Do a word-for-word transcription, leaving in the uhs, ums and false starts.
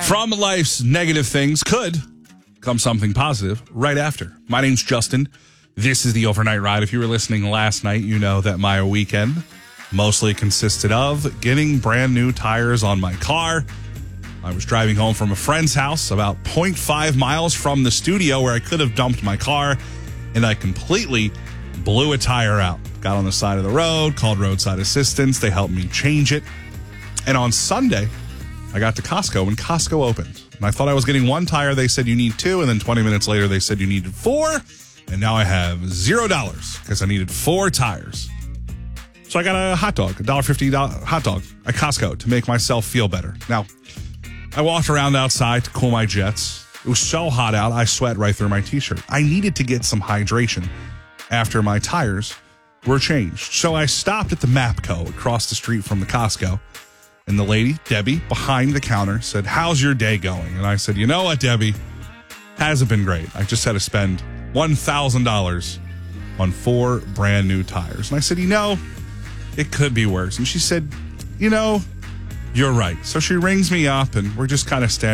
From life's negative things could come something positive right after. My name's Justin. This is the Overnight Ride. If you were listening last night, you know that my weekend mostly consisted of getting brand new tires on my car. I was driving home from a friend's house about zero point five miles from the studio where I could have dumped my car, and I completely blew a tire out. Got on the side of the road, called roadside assistance. They helped me change it. And on Sunday, I got to Costco when Costco opened. And I thought I was getting one tire. They said you need two. And then twenty minutes later, they said you needed four. And now I have zero dollars because I needed four tires. So I got a hot dog, a one dollar fifty hot dog at Costco to make myself feel better. Now, I walked around outside to cool my jets. It was so hot out, I sweat right through my t-shirt. I needed to get some hydration after my tires were changed. So I stopped at the Mapco across the street from the Costco. And the lady, Debbie, behind the counter said, "How's your day going?" And I said, "You know what, Debbie? Hasn't been great. I just had to spend one thousand dollars on four brand new tires." And I said, "You know, it could be worse." And she said, "You know, you're right." So she rings me up and we're just kind of standing